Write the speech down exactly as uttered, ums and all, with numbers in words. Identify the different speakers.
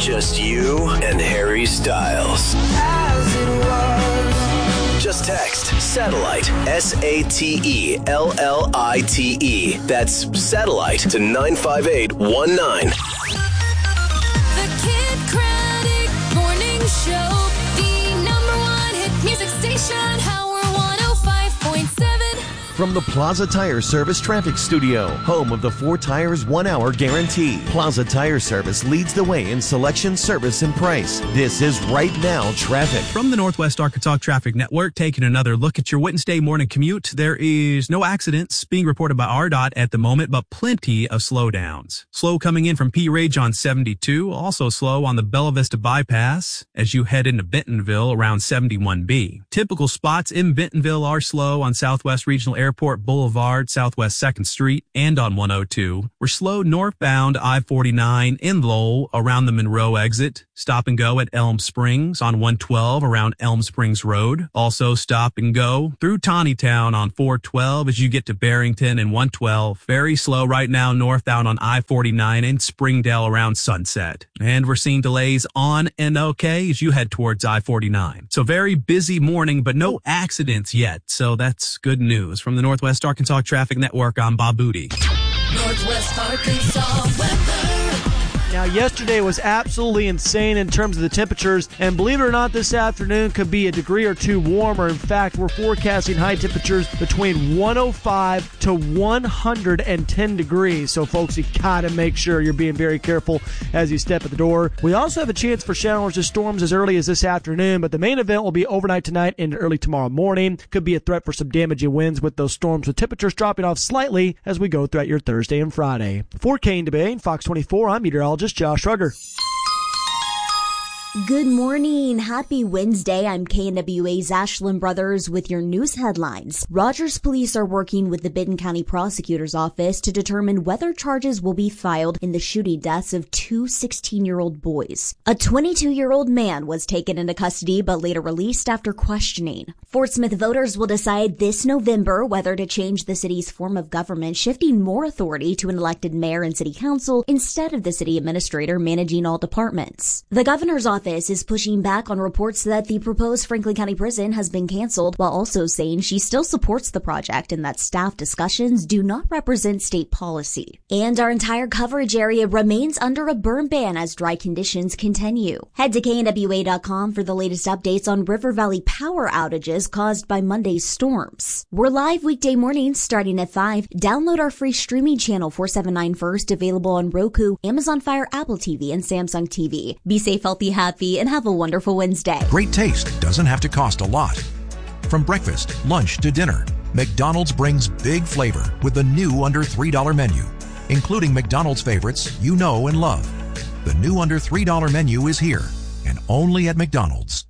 Speaker 1: Just you and Harry Styles.
Speaker 2: As it was.
Speaker 1: Just text Satellite, S A T E L L I T E. That's Satellite to nine five eight one nine.
Speaker 3: The Kid Craddock Morning Show, the number one hit music station, Howard one oh five point seven.
Speaker 4: From the Plaza Tire Service Traffic Studio, home of the four tires, one hour guarantee. Plaza Tire Service leads the way in selection, service, and price. This is Right Now Traffic.
Speaker 5: From the Northwest Arkansas Traffic Network, taking another look at your Wednesday morning commute. There is no accidents being reported by R D O T at the moment, but plenty of slowdowns. Slow coming in from P Ridge on seventy-two, also slow on the Bella Vista Bypass as you head into Bentonville around seventy-one B. Typical spots in Bentonville are slow on Southwest Regional Airport. Airport Boulevard, Southwest second Street, and on one oh two. We're slow northbound I forty-nine in Lowell around the Monroe exit. Stop and go at Elm Springs on one twelve around Elm Springs Road. Also stop and go through Tawnytown on four twelve as you get to Barrington and one twelve. Very slow right now northbound on I forty-nine in Springdale around Sunset. And we're seeing delays on N O K as you head towards I forty-nine. So very busy morning, but no accidents yet. So that's good news. From the Northwest Arkansas Traffic Network, I'm Bob Booty.
Speaker 3: Northwest Arkansas weather.
Speaker 6: Now, yesterday was absolutely insane in terms of the temperatures, and believe it or not, this afternoon could be a degree or two warmer. In fact, we're forecasting high temperatures between one oh five to one hundred ten degrees. So, folks, you gotta make sure you're being very careful as you step at the door. We also have a chance for showers and storms as early as this afternoon, but the main event will be overnight tonight and early tomorrow morning. Could be a threat for some damaging winds with those storms, with temperatures dropping off slightly as we go throughout your Thursday and Friday. For Kane DeBay, Fox twenty-four, I'm meteorologist Josh Rugger.
Speaker 7: Good morning. Happy Wednesday. I'm K N W A's Ashlyn Brothers with your news headlines. Rogers police are working with the Benton County Prosecutor's Office to determine whether charges will be filed in the shooting deaths of two sixteen-year-old boys. A twenty-two-year-old man was taken into custody but later released after questioning. Fort Smith voters will decide this November whether to change the city's form of government, shifting more authority to an elected mayor and city council instead of the city administrator managing all departments. The governor's office is pushing back on reports that the proposed Franklin County prison has been canceled, while also saying she still supports the project and that staff discussions do not represent state policy. And our entire coverage area remains under a burn ban as dry conditions continue. Head to K N W A dot com for the latest updates on River Valley power outages caused by Monday's storms. We're live weekday mornings starting at five. Download our free streaming channel four seventy-nine First, available on Roku, Amazon Fire, Apple T V, and Samsung T V. Be safe, healthy, happy, and have a wonderful Wednesday.
Speaker 8: Great taste doesn't have to cost a lot. From breakfast, lunch, to dinner, McDonald's brings big flavor with the new under three dollar menu, including McDonald's favorites you know and love. The new under three dollar menu is here, and only at McDonald's.